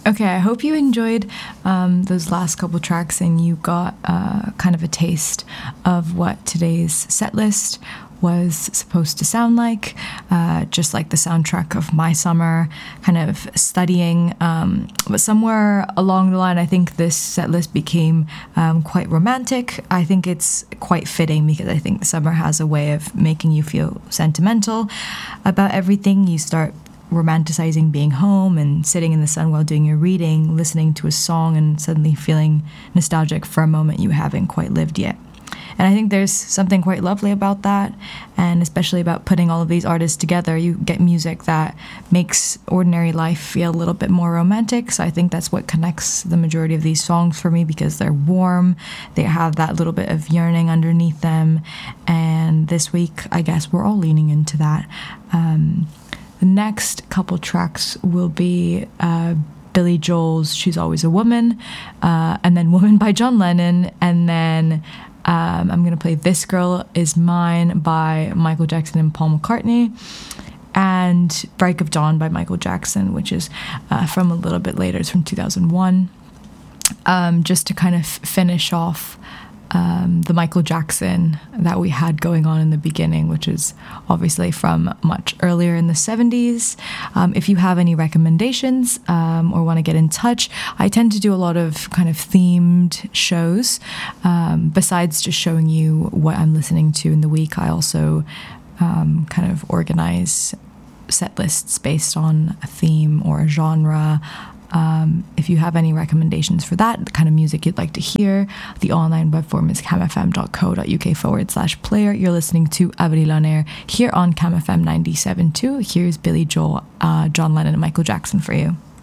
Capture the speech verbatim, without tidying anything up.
Okay, I hope you enjoyed um, those last couple tracks and you got uh, kind of a taste of what today's set list was supposed to sound like, uh, just like the soundtrack of my summer, kind of studying. Um, but somewhere along the line, I think this set list became um, quite romantic. I think it's quite fitting because I think summer has a way of making you feel sentimental about everything. You start romanticizing being home and sitting in the sun while doing your reading, listening to a song and suddenly feeling nostalgic for a moment you haven't quite lived yet. And I think there's something quite lovely about that, and especially about putting all of these artists together. You get music that makes ordinary life feel a little bit more romantic, so I think that's what connects the majority of these songs for me, because they're warm, they have that little bit of yearning underneath them, and this week, I guess we're all leaning into that. Um, the next couple tracks will be uh, Billy Joel's She's Always a Woman, uh, and then Woman by John Lennon, and then Um, I'm going to play This Girl Is Mine by Michael Jackson and Paul McCartney, and Break of Dawn by Michael Jackson, which is uh, from a little bit later. It's from two thousand one. Um, just to kind of finish off um, the Michael Jackson that we had going on in the beginning, which is obviously from much earlier in the seventies. Um, if you have any recommendations um, or want to get in touch, I tend to do a lot of kind of themed shows. Um, besides just showing you what I'm listening to in the week, I also um, kind of organize set lists based on a theme or a genre. Um, if you have any recommendations for that, the kind of music you'd like to hear, the online web form is camfm.co.uk forward slash player. You're listening to Avril on Air here on CamFM ninety-seven point two. Here's Billy Joel, uh, John Lennon, and Michael Jackson for you.